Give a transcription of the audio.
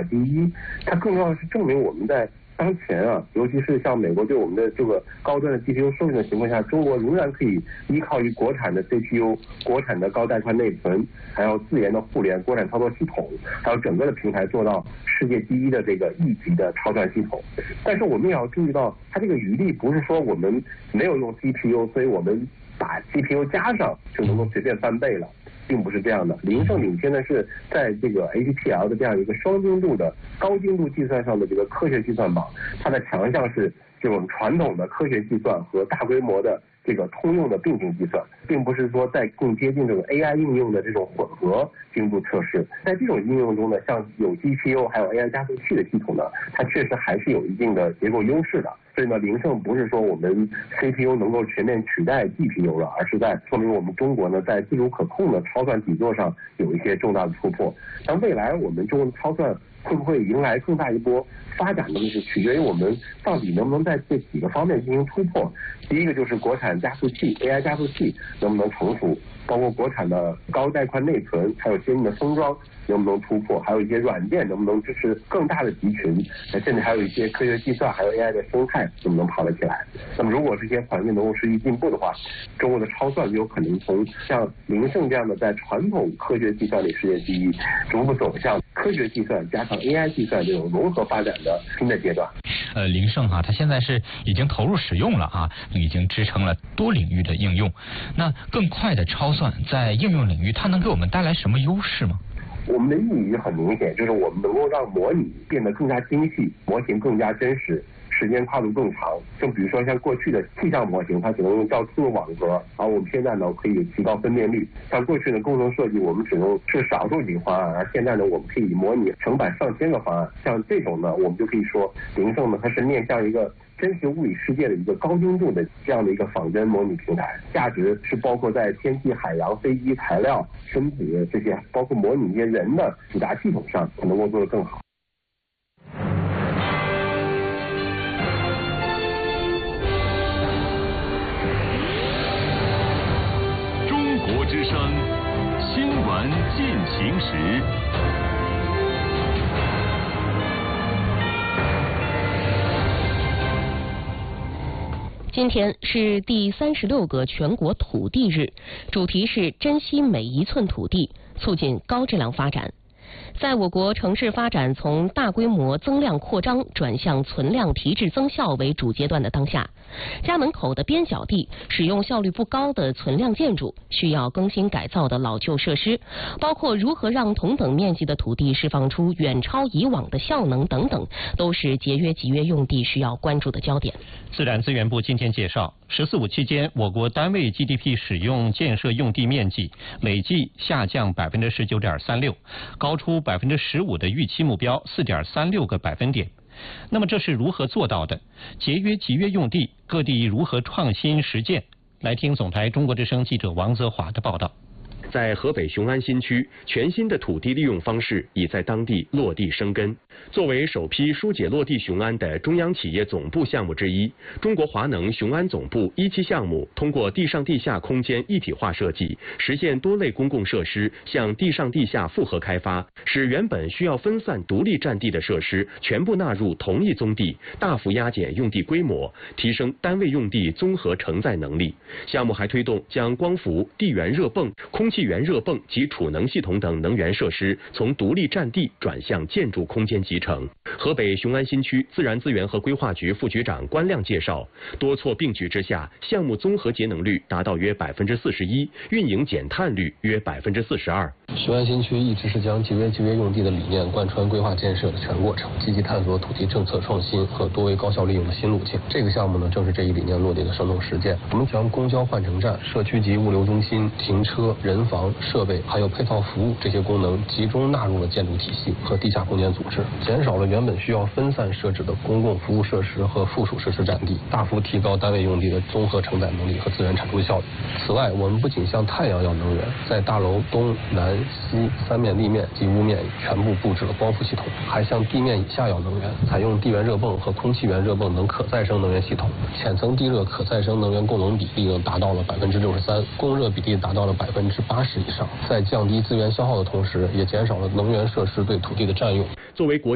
第一，它更重要的是证明我们在当前尤其是像美国对我们的这个高端的 GPU 授权的情况下，中国仍然可以依靠于国产的 CPU、国产的高带宽内存，还有自研的互联、国产操作系统，还有整个的平台做到世界第一的这个1级的超算系统。但是我们也要注意到，它这个余力不是说我们没有用 GPU， 所以我们把 GPU 加上就能够随便翻倍了。并不是这样的，林胜领先的是在这个 HPL 的这样一个双精度的高精度计算上的这个科学计算榜，它的强项是这种传统的科学计算和大规模的这个通用的并行计算，并不是说在更接近这种 AI 应用的这种混合精度测试。在这种应用中呢，像有 GPU 还有 AI 加速器的系统呢，它确实还是有一定的结构优势的。所以呢，林胜不是说我们 CPU 能够全面取代 GPU 了，而是在说明我们中国呢在自主可控的超算底座上有一些重大的突破。那未来我们中国的超算会不会迎来更大一波发展呢？就是取决于我们到底能不能在这几个方面进行突破。第一个就是国产加速器 AI 加速器能不能成熟，包括国产的高带宽内存，还有先进的封装能不能突破，还有一些软件能不能支持更大的集群，甚至还有一些科学计算还有 AI 的生态能不能跑得起来。那么如果这些环境能够持续进步的话，中国的超算就有可能从像林胜这样的在传统科学计算里世界第一，逐步走向科学计算加上 AI 计算这种融合发展的新的阶段。 林胜它现在是已经投入使用了已经支撑了多领域的应用。那更快的超算在应用领域，它能给我们带来什么优势吗？ 我们的意义很明显，就是我们能够让模拟变得更加精细，模型更加真实，时间跨度更长。就比如说像过去的气象模型，它只能用较粗的网格，而我们现在呢可以提高分辨率。像过去的工程设计，我们只能是少数几个方案，而现在呢我们可以模拟成百上千个方案。像这种呢，我们就可以说林胜呢它是面向一个真实物理世界的一个高精度的这样的一个仿真模拟平台，价值是包括在天气、海洋、飞机、材料、身体这些，包括模拟一些人的复杂系统上，能够做得更好。 中国之声新闻进行时。 今天是第36个全国土地日，主题是珍惜每一寸土地，促进高质量发展。在我国城市发展从大规模增量扩张转向存量提质增效为主阶段的当下，家门口的边角地、使用效率不高的存量建筑、需要更新改造的老旧设施，包括如何让同等面积的土地释放出远超以往的效能等等，都是节约集约用地需要关注的焦点。 自然资源部今天介绍，“14+5”期间，我国单位 GDP 使用建设用地面积累计下降19.36%，高出15%的预期目标4.36个百分点。那么这是如何做到的？节约集约用地，各地如何创新实践？来听总台中国之声记者王泽华的报道。 在河北雄安新区，全新的土地利用方式已在当地落地生根。作为首批疏解落地雄安的中央企业总部项目之一，中国华能雄安总部1期项目通过地上地下空间一体化设计，实现多类公共设施向地上地下复合开发，使原本需要分散独立占地的设施全部纳入同一宗地，大幅压减用地规模，提升单位用地综合承载能力。项目还推动将光伏、地源热泵、空气源热泵及储能系统等能源设施从独立占地转向建筑空间集成。河北雄安新区自然资源和规划局副局长关亮介绍，多措并举之下，项目综合节能率达到约41%，运营减碳率约42%。 雄安新区一直是将节约集约用地的理念贯穿规划建设的全过程，积极探索土地政策创新和多维高效利用的新路径。这个项目呢，正是这一理念落地的生动实践。我们将公交换乘站、社区级物流中心、停车、人房、设备还有配套服务这些功能集中纳入了建筑体系和地下空间组织，减少了原本需要分散设置的公共服务设施和附属设施占地，大幅提高单位用地的综合承载能力和资源产出效率。此外，我们不仅向太阳要能源，在大楼东南西三面立面及屋面全部布置了光伏系统，还向地面以下要能源采用地源热泵和空气源热泵等可再生能源系统，浅层地热可再生能源供能比例呢达到了63%，供热比例达到了80%以上，在降低资源消耗的同时，也减少了能源设施对土地的占用。 作为国